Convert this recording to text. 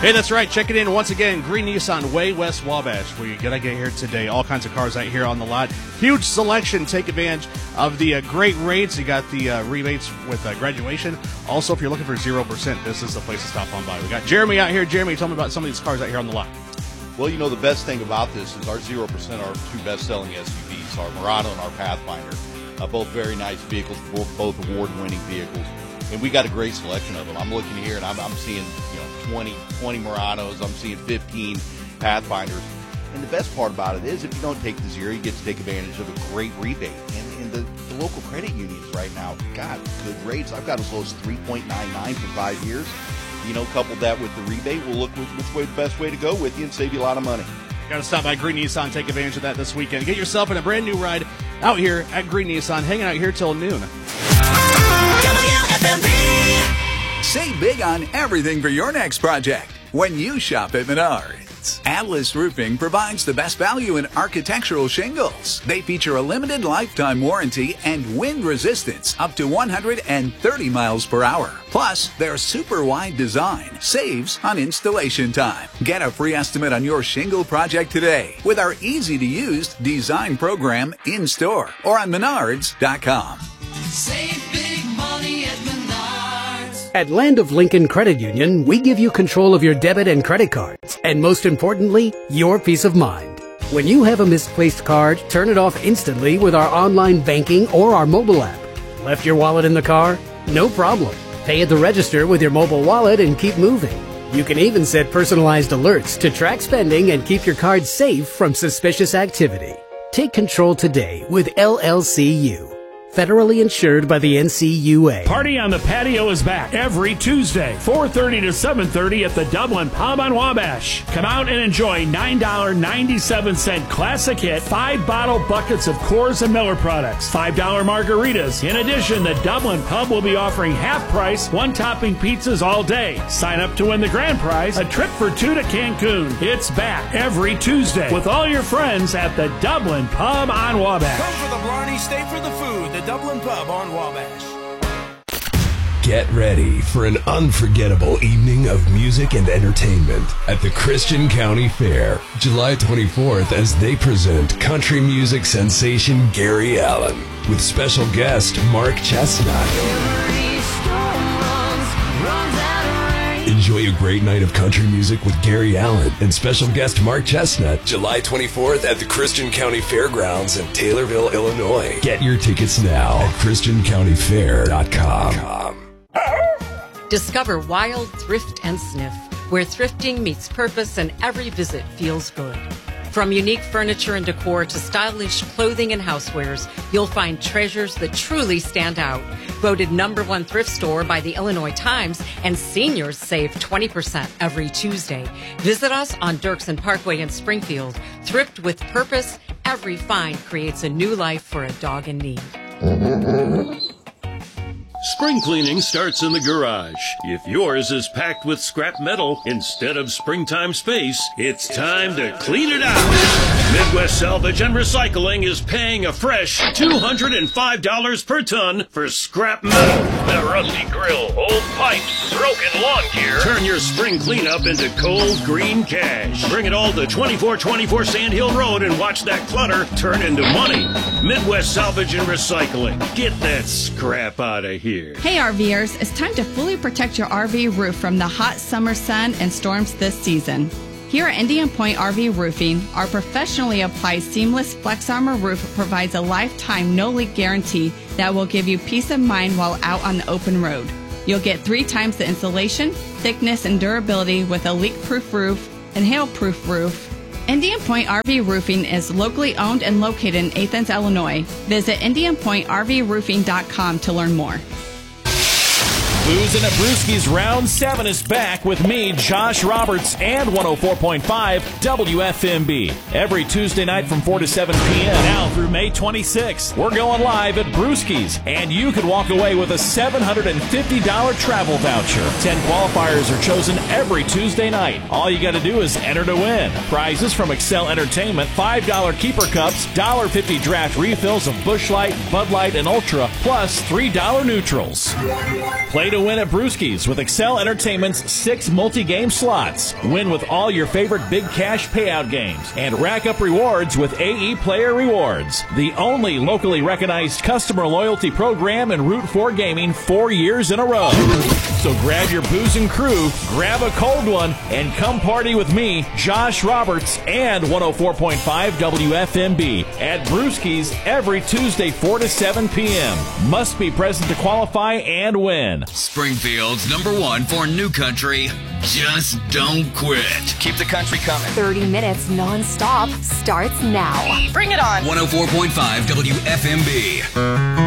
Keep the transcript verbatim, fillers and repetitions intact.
Hey, that's right. Check it in once again. Green Nissan, way west Wabash, where you gotta get here today. All kinds of cars out here on the lot. Huge selection. Take advantage of the uh, great rates. You got the uh, rebates with uh, graduation. Also, if you're looking for zero percent, this is the place to stop on by. We got Jeremy out here. Jeremy, tell me about some of these cars out here on the lot. Well, you know, the best thing about this is our zero percent are two best-selling S U Vs, our Murano and our Pathfinder. Uh, both very nice vehicles, both, both award-winning vehicles. And we got a great selection of them. I'm looking here, and I'm, I'm seeing, you know, twenty, twenty Muranos. I'm seeing fifteen Pathfinders. And the best part about it is if you don't take the zero, you get to take advantage of a great rebate. And, and the, the local credit unions right now, God, good rates. I've got as low as three point nine nine for five years. You know, couple that with the rebate, we'll look which way the best way to go with you and save you a lot of money. Got to stop by Green Nissan, take advantage of that this weekend. Get yourself in a brand new ride out here at Green Nissan, hanging out here till noon. Save big on everything for your next project when you shop at Menards. Atlas Roofing provides the best value in architectural shingles. They feature a limited lifetime warranty and wind resistance up to one hundred thirty miles per hour. Plus, their super wide design saves on installation time. Get a free estimate on your shingle project today with our easy-to-use design program in store or on menards dot com. Save big money at Menards. At Land of Lincoln Credit Union, we give you control of your debit and credit cards, and most importantly, your peace of mind. When you have a misplaced card, turn it off instantly with our online banking or our mobile app. Left your wallet in the car? No problem. Pay at the register with your mobile wallet and keep moving. You can even set personalized alerts to track spending and keep your card safe from suspicious activity. Take control today with L L C U. Federally insured by the N C U A. Party on the Patio is back every Tuesday, four thirty to seven thirty at the Dublin Pub on Wabash. Come out and enjoy nine dollars and ninety-seven cents classic hit, five bottle buckets of Coors and Miller products, five dollars margaritas. In addition, the Dublin Pub will be offering half price, one topping pizzas all day. Sign up to win the grand prize, a trip for two to Cancun. It's back every Tuesday with all your friends at the Dublin Pub on Wabash. Come for the Blarney, stay for the food. The Dublin Pub on Wabash. Get ready for an unforgettable evening of music and entertainment at the Christian County Fair, July twenty-fourth, as they present country music sensation Gary Allan with special guest Mark Chestnut. Enjoy a great night of country music with Gary Allan and special guest Mark Chestnut, July twenty-fourth at the Christian County Fairgrounds in Taylorville, Illinois. Get your tickets now at christian county fair dot com. Discover Wild Thrift and Sniff, where thrifting meets purpose and every visit feels good. From unique furniture and decor to stylish clothing and housewares, you'll find treasures that truly stand out. Voted number one thrift store by the Illinois Times, and seniors save twenty percent every Tuesday. Visit us on Dirksen Parkway in Springfield. Thrift with purpose. Every find creates a new life for a dog in need. Spring cleaning starts in the garage. If yours is packed with scrap metal instead of springtime space, it's time to clean it out. Midwest Salvage and Recycling is paying a fresh two hundred five dollars per ton for scrap metal. That rusty grill, old pipes, broken lawn gear. Turn your spring cleanup into cold green cash. Bring it all to twenty-four twenty-four Sand Hill Road and watch that clutter turn into money. Midwest Salvage and Recycling. Get that scrap out of here. Hey RVers, it's time to fully protect your R V roof from the hot summer sun and storms this season. Here at Indian Point R V Roofing, our professionally applied seamless Flex Armor roof provides a lifetime no-leak guarantee that will give you peace of mind while out on the open road. You'll get three times the insulation, thickness, and durability with a leak-proof roof and hail-proof roof. Indian Point R V Roofing is locally owned and located in Athens, Illinois. Visit indian point r v roofing dot com to learn more. Booze and a Brewski's Round seven is back with me, Josh Roberts, and one oh four point five W F M B. Every Tuesday night from four to seven p.m. now through May twenty-sixth. We're going live at Brewski's, and you could walk away with a seven hundred fifty dollars travel voucher. Ten qualifiers are chosen every Tuesday night. All you got to do is enter to win. Prizes from Excel Entertainment, five dollar keeper cups, one dollar fifty draft refills of Busch Light, Bud Light, and Ultra, plus three dollar neutrals. Play to win at Brewski's with Excel Entertainment's six multi-game slots. Win with all your favorite big cash payout games and rack up rewards with A E Player Rewards, the only locally recognized customer loyalty program in Route four Gaming four years in a row. So grab your booze and crew, grab a cold one, and come party with me, Josh Roberts, and one oh four point five W F M B at Brewski's every Tuesday, four to seven p.m. Must be present to qualify and win. Springfield's number one for new country. Just don't quit. Keep the country coming. thirty minutes non-stop starts now. Bring it on. one oh four point five W F M B.